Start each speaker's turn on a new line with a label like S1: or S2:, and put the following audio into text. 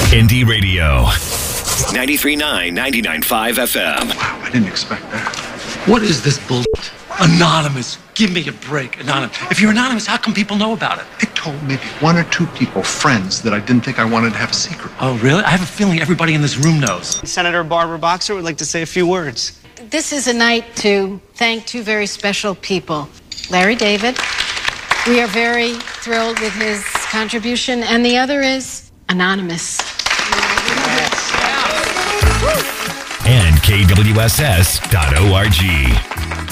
S1: Indie Radio. 93.9, 99.5 FM.
S2: Wow, I didn't expect that.
S3: What is this bull? Anonymous. Give me a break. Anonymous. If you're anonymous, how come people know about it?
S2: I told maybe one or two people, friends, that I didn't think I wanted to have a secret.
S3: Oh, really? I have a feeling everybody in this room knows.
S4: Senator Barbara Boxer would like to say a few words.
S5: This is a night to thank two very special people. Larry David. We are very thrilled with his contribution. And the other is Anonymous.
S1: And KWSS.org.